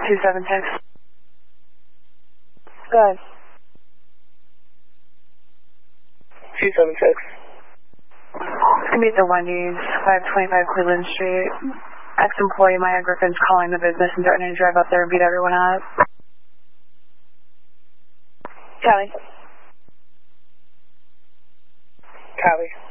276. Go ahead. 276. It's going to be at the Wendy's, 525 Cleveland Street. Ex-employee Maya Griffin's calling the business and threatening to drive up there and beat everyone up. Cali. Cali.